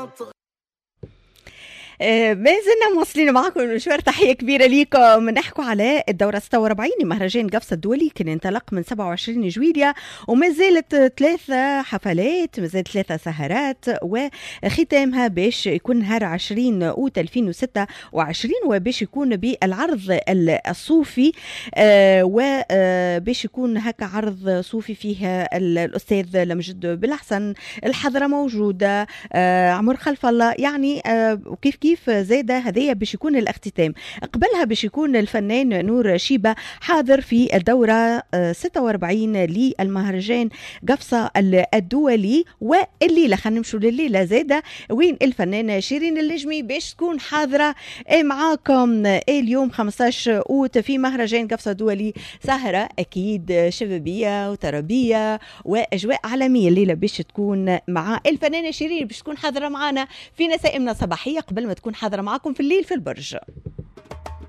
ما زلنا مواصلين معكم المشوار. تحية كبيرة ليكم. نحكوا على الدورة 46 لمهرجان قفصة الدولي، كان انطلق من 27 جويلية وما زالت 3 حفلات، ما زالت 3 سهرات، وختامها باش يكون نهار 20 أوت 2026 وباش يكون بالعرض الصوفي، وباش يكون هكا عرض صوفي فيه الأستاذ لمجد بالحسن، الحضرة موجودة، عمر خلف الله، يعني وكيف كيف زاده هذيا باش يكون الاختتام. قبلها باش يكون الفنان نور شيبة حاضر في الدورة 46 للمهرجان قفصة الدولي. والليلة خلينا نمشوا لليلة زاده وين الفنانة شيرين اللجمي باش تكون حاضرة معاكم اليوم 15 أوت في مهرجان قفصة الدولي. سهرة أكيد شبابية وطربية وأجواء عالمية. الليلة باش تكون مع الفنانة شيرين باش تكون حاضرة معنا في نسائمنا صباحية قبل ما تكون حاضرة معكم في الليل في البرج.